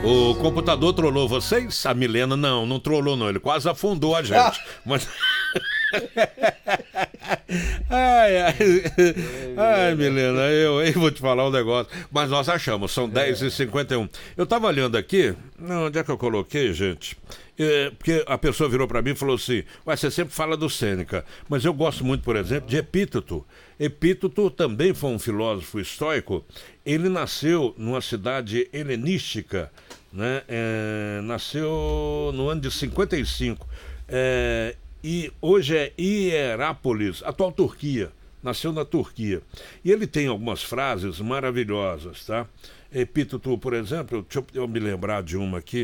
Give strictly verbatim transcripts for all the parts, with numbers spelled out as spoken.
O computador trollou vocês? A Milena não, não trollou não, ele quase afundou a gente. Mas... ai, ai, ai, Milena, eu, eu vou te falar um negócio. Mas nós achamos, são dez e cinquenta e um. Eu tava olhando aqui, não, onde é que eu coloquei, gente? É, porque a pessoa virou para mim e falou assim: ué, você sempre fala do Sêneca, mas eu gosto muito, por exemplo, de Epíteto. Epíteto também foi um filósofo estoico. Ele nasceu numa cidade helenística, né? É, nasceu no ano de cinquenta e cinco. É, e hoje é Hierápolis, atual Turquia. Nasceu na Turquia. E ele tem algumas frases maravilhosas, tá? Epíteto, por exemplo, deixa eu me lembrar de uma aqui.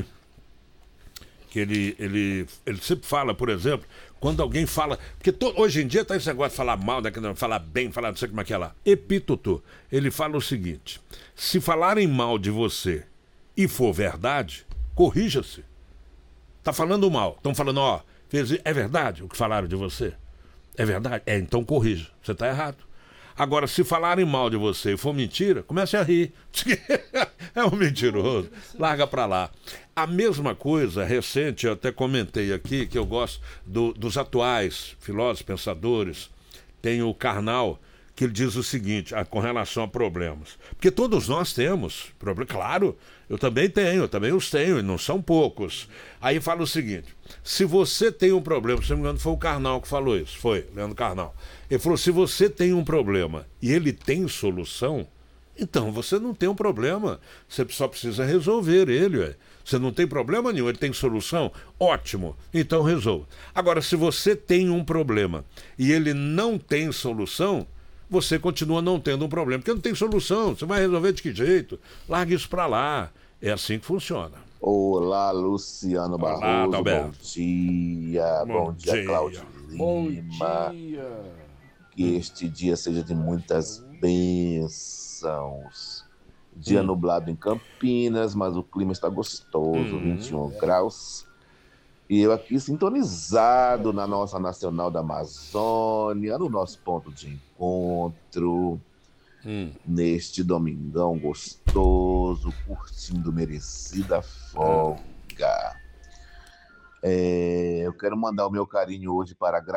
Que ele, ele, ele sempre fala, por exemplo, quando alguém fala. Porque to, hoje em dia tá esse negócio de falar mal, né, falar bem, falar não sei como é que é lá. Epíteto, ele fala o seguinte: se falarem mal de você e for verdade, corrija-se. Tá falando mal. Estão falando, ó, fez, é verdade o que falaram de você? É verdade? É, então corrija. Você tá errado. Agora, se falarem mal de você e for mentira, comece a rir. É um mentiroso. Larga pra lá. A mesma coisa, recente, eu até comentei aqui, que eu gosto do, dos atuais filósofos, pensadores. Tem o Karnal, que ele diz o seguinte, ah, com relação a problemas. Porque todos nós temos problemas, claro, eu também tenho, eu também os tenho, e não são poucos. Aí fala o seguinte: se você tem um problema, se não me engano foi o Karnal que falou isso, foi, Leandro Karnal. Ele falou, se você tem um problema e ele tem solução, então você não tem um problema, você só precisa resolver ele, ué. Você não tem problema nenhum, ele tem solução? Ótimo, então resolva. Agora, se você tem um problema e ele não tem solução, você continua não tendo um problema, porque não tem solução, você vai resolver de que jeito? Larga isso pra lá, é assim que funciona. Olá, Luciano Barroso, Olá, Adalberto. bom dia, bom, bom dia, dia, Cláudio Lima. Bom dia. Que este dia seja de muitas bênçãos. Dia hum. nublado em Campinas, mas o clima está gostoso, hum. vinte e um graus. E eu aqui sintonizado na nossa Nacional da Amazônia, no nosso ponto de encontro, hum. neste domingão gostoso, curtindo merecida folga. É, eu quero mandar o meu carinho hoje para a